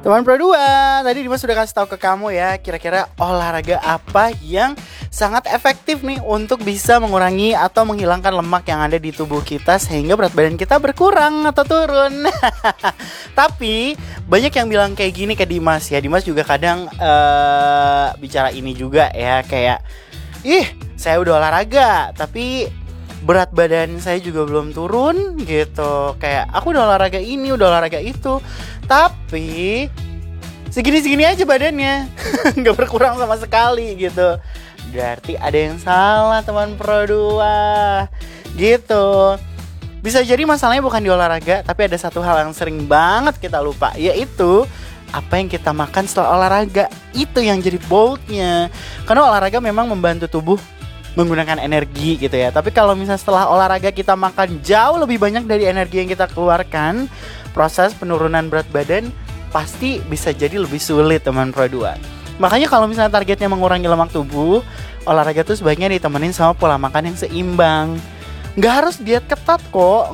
Teman Pro 2, tadi Dimas sudah kasih tahu ke kamu ya, kira-kira olahraga apa yang sangat efektif nih untuk bisa mengurangi atau menghilangkan lemak yang ada di tubuh kita sehingga berat badan kita berkurang atau turun. Tapi banyak yang bilang kayak gini ke Dimas ya. Dimas juga kadang bicara ini juga ya, kayak saya udah olahraga tapi berat badan saya juga belum turun gitu. Kayak aku udah olahraga ini, udah olahraga itu, tapi segini-segini aja badannya. Gak berkurang sama sekali gitu. Berarti ada yang salah teman Pro 2 gitu. Bisa jadi masalahnya bukan di olahraga, tapi ada satu hal yang sering banget kita lupa, yaitu apa yang kita makan setelah olahraga. Itu yang jadi boldnya. Karena olahraga memang membantu tubuh menggunakan energi gitu ya. Tapi kalau misalnya setelah olahraga kita makan jauh lebih banyak dari energi yang kita keluarkan, proses penurunan berat badan pasti bisa jadi lebih sulit teman Pro 2. Makanya kalau misalnya targetnya mengurangi lemak tubuh, olahraga tuh sebaiknya ditemenin sama pola makan yang seimbang. Nggak harus diet ketat kok,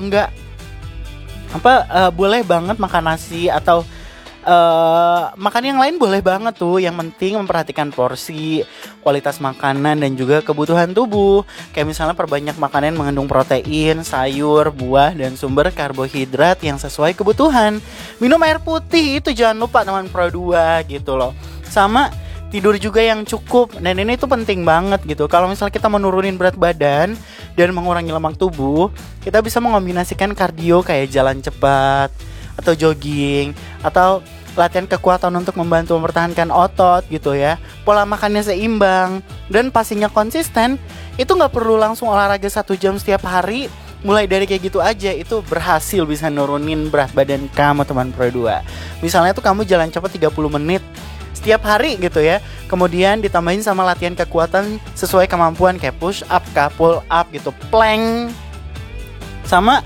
boleh banget makan nasi atau makan yang lain boleh banget tuh. Yang penting memperhatikan porsi, kualitas makanan dan juga kebutuhan tubuh. Kayak misalnya perbanyak makanan mengandung protein, sayur, buah dan sumber karbohidrat yang sesuai kebutuhan. Minum air putih itu jangan lupa teman Pro 2 gitu loh. Sama tidur juga yang cukup. Dan ini tuh penting banget gitu. Kalau misalnya kita menurunin berat badan dan mengurangi lemak tubuh, kita bisa mengombinasikan kardio kayak jalan cepat atau jogging, atau latihan kekuatan untuk membantu mempertahankan otot gitu ya. Pola makannya seimbang dan pastinya konsisten. Itu gak perlu langsung olahraga 1 jam setiap hari. Mulai dari kayak gitu aja itu berhasil bisa nurunin berat badan kamu teman Pro 2. Misalnya tuh kamu jalan cepat 30 menit setiap hari gitu ya. Kemudian ditambahin sama latihan kekuatan sesuai kemampuan kayak push up, pull up gitu, plank. Sama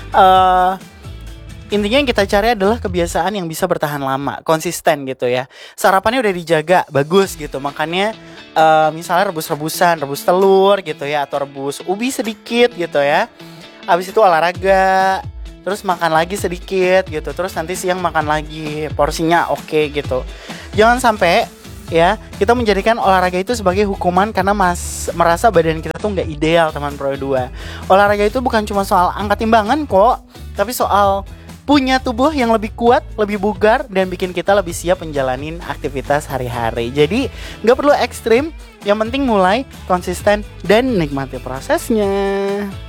intinya yang kita cari adalah kebiasaan yang bisa bertahan lama, konsisten gitu ya. Sarapannya udah dijaga, bagus gitu. Makannya misalnya rebus telur gitu ya, atau rebus ubi sedikit gitu ya. Habis itu olahraga, terus makan lagi sedikit gitu. Terus nanti siang makan lagi, porsinya oke gitu. Jangan sampai ya kita menjadikan olahraga itu sebagai hukuman karena merasa badan kita tuh gak ideal teman Pro 2. Olahraga itu bukan cuma soal angkat timbangan kok, tapi soal punya tubuh yang lebih kuat, lebih bugar, dan bikin kita lebih siap menjalanin aktivitas hari-hari. Jadi gak perlu ekstrim, yang penting mulai, konsisten, dan nikmati prosesnya.